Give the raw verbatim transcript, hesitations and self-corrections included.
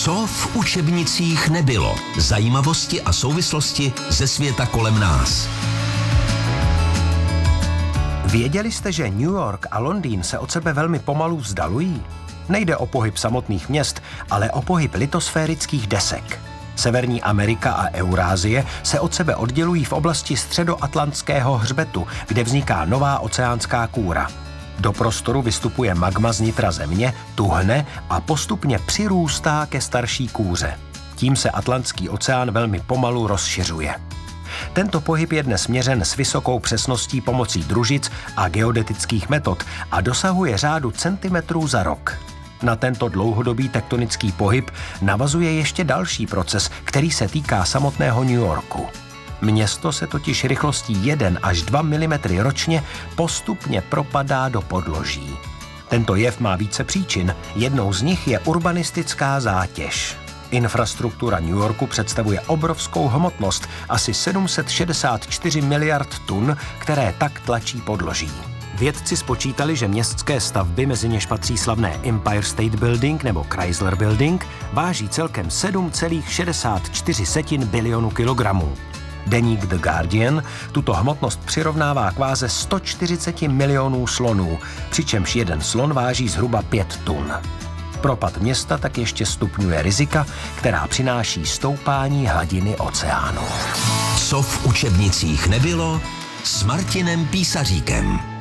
Co v učebnicích nebylo? Zajímavosti a souvislosti ze světa kolem nás. Věděli jste, že New York a Londýn se od sebe velmi pomalu vzdalují? Nejde o pohyb samotných měst, ale o pohyb litosférických desek. Severní Amerika a Eurázie se od sebe oddělují v oblasti středoatlantského hřbetu, kde vzniká nová oceánská kůra. Do prostoru vystupuje magma z nitra země, tuhne a postupně přirůstá ke starší kůře. Tím se Atlantský oceán velmi pomalu rozšiřuje. Tento pohyb je dnes měřen s vysokou přesností pomocí družic a geodetických metod a dosahuje řádu centimetrů za rok. Na tento dlouhodobý tektonický pohyb navazuje ještě další proces, který se týká samotného New Yorku. Město se totiž rychlostí jedna až dva milimetry ročně postupně propadá do podloží. Tento jev má více příčin, jednou z nich je urbanistická zátěž. Infrastruktura New Yorku představuje obrovskou hmotnost, asi sedm set šedesát čtyři miliard tun, které tak tlačí podloží. Vědci spočítali, že městské stavby, mezi něž patří slavné Empire State Building nebo Chrysler Building, váží celkem sedm celá šedesát čtyři bilionu kilogramů. Deník The Guardian tuto hmotnost přirovnává k váze sto čtyřicet milionů slonů, přičemž jeden slon váží zhruba pět tun. Propad města tak ještě stupňuje rizika, která přináší stoupání hladiny oceánu. Co v učebnicích nebylo? S Martinem Písaříkem.